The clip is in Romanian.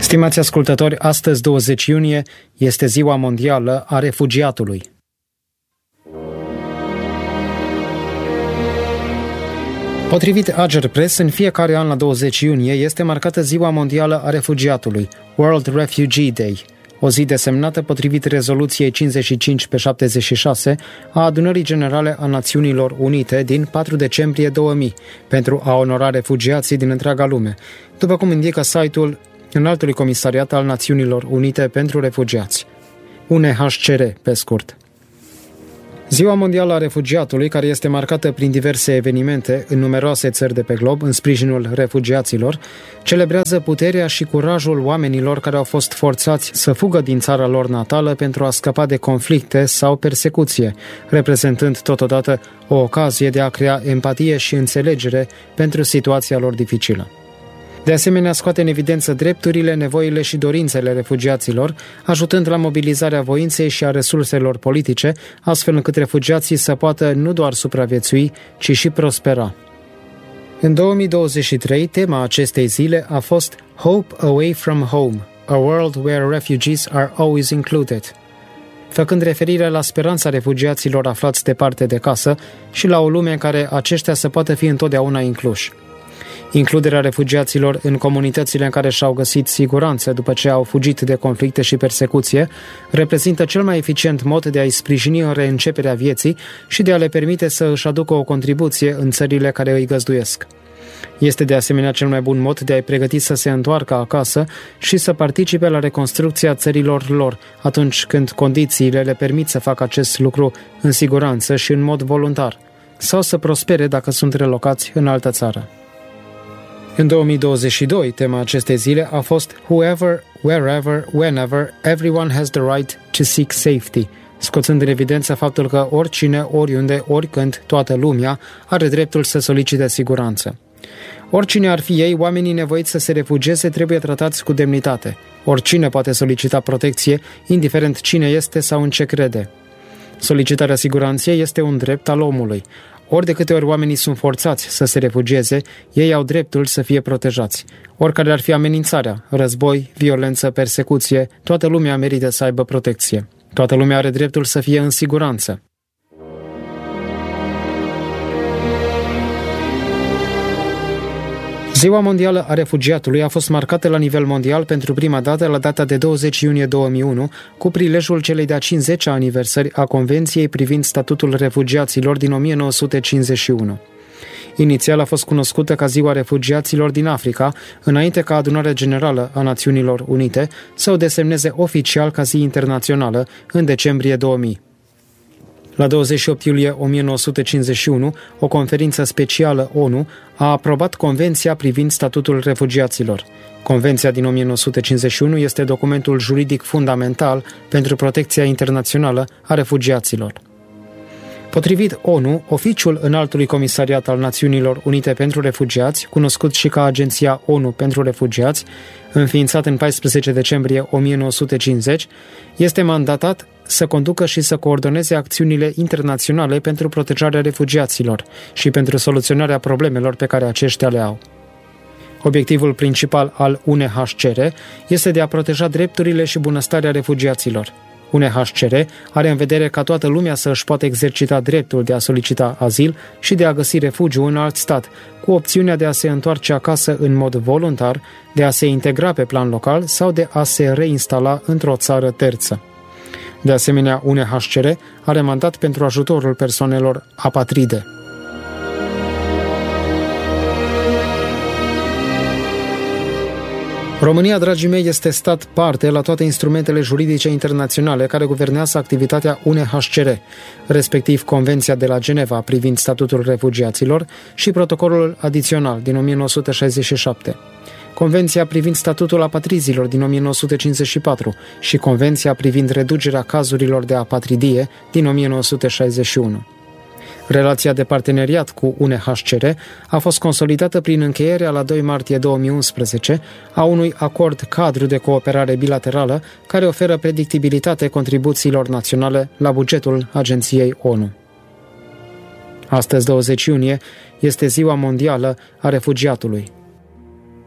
Stimați ascultători, astăzi, 20 iunie, este Ziua Mondială a Refugiatului. Potrivit Ager Press, în fiecare an la 20 iunie este marcată Ziua Mondială a Refugiatului, World Refugee Day, o zi desemnată potrivit rezoluției 55/76 a Adunării Generale a Națiunilor Unite din 4 decembrie 2000 pentru a onora refugiații din întreaga lume, după cum indică site-ul Înaltului Comisariat al Națiunilor Unite pentru Refugiați, UNHCR pe scurt. Ziua Mondială a Refugiatului, care este marcată prin diverse evenimente în numeroase țări de pe glob în sprijinul refugiaților, celebrează puterea și curajul oamenilor care au fost forțați să fugă din țara lor natală pentru a scăpa de conflicte sau persecuție, reprezentând totodată o ocazie de a crea empatie și înțelegere pentru situația lor dificilă. De asemenea, scoate în evidență drepturile, nevoile și dorințele refugiaților, ajutând la mobilizarea voinței și a resurselor politice, astfel încât refugiații să poată nu doar supraviețui, ci și prospera. În 2023, tema acestei zile a fost Hope Away from Home, a world where refugees are always included, făcând referire la speranța refugiaților aflați departe de casă și la o lume în care aceștia să poată fi întotdeauna incluși. Includerea refugiaților în comunitățile în care și-au găsit siguranță după ce au fugit de conflicte și persecuție reprezintă cel mai eficient mod de a-i sprijini în reînceperea vieții și de a le permite să își aducă o contribuție în țările care îi găzduiesc. Este de asemenea cel mai bun mod de a-i pregăti să se întoarcă acasă și să participe la reconstrucția țărilor lor atunci când condițiile le permit să facă acest lucru în siguranță și în mod voluntar, sau să prospere dacă sunt relocați în altă țară. În 2022, tema acestei zile a fost Whoever, Wherever, Whenever, Everyone has the right to seek safety, scoțând în evidență faptul că oricine, oriunde, oricând, toată lumea are dreptul să solicite siguranță. Oricine ar fi ei, oamenii nevoiți să se refugieze trebuie tratați cu demnitate. Oricine poate solicita protecție, indiferent cine este sau în ce crede. Solicitarea siguranței este un drept al omului. Ori de câte ori oamenii sunt forțați să se refugieze, ei au dreptul să fie protejați. Oricare ar fi amenințarea, război, violență, persecuție, toată lumea merită să aibă protecție. Toată lumea are dreptul să fie în siguranță. Ziua Mondială a Refugiatului a fost marcată la nivel mondial pentru prima dată la data de 20 iunie 2001, cu prilejul celei de-a 50-a aniversări a Convenției privind statutul refugiaților din 1951. Inițial a fost cunoscută ca Ziua Refugiaților din Africa, înainte ca Adunarea Generală a Națiunilor Unite să o desemneze oficial ca zi internațională în decembrie 2000. La 28 iulie 1951, o conferință specială ONU a aprobat Convenția privind statutul refugiaților. Convenția din 1951 este documentul juridic fundamental pentru protecția internațională a refugiaților. Potrivit ONU, oficiul Înaltului Comisariat al Națiunilor Unite pentru Refugiați, cunoscut și ca Agenția ONU pentru Refugiați, înființat în 14 decembrie 1950, este mandatat să conducă și să coordoneze acțiunile internaționale pentru protejarea refugiaților și pentru soluționarea problemelor pe care aceștia le au. Obiectivul principal al UNHCR este de a proteja drepturile și bunăstarea refugiaților. UNHCR are în vedere ca toată lumea să își poată exercita dreptul de a solicita azil și de a găsi refugiu în alt stat, cu opțiunea de a se întoarce acasă în mod voluntar, de a se integra pe plan local sau de a se reinstala într-o țară terță. De asemenea, UNHCR are mandat pentru ajutorul persoanelor apatride. România, dragii mei, este stat parte la toate instrumentele juridice internaționale care guvernează activitatea UNHCR, respectiv Convenția de la Geneva privind statutul refugiaților și protocolul adițional din 1967. Convenția privind statutul apatrizilor din 1954 și Convenția privind reducerea cazurilor de apatridie din 1961. Relația de parteneriat cu UNHCR a fost consolidată prin încheierea la 2 martie 2011 a unui acord cadru de cooperare bilaterală care oferă predictibilitate contribuțiilor naționale la bugetul Agenției ONU. Astăzi, 20 iunie, este Ziua Mondială a Refugiatului.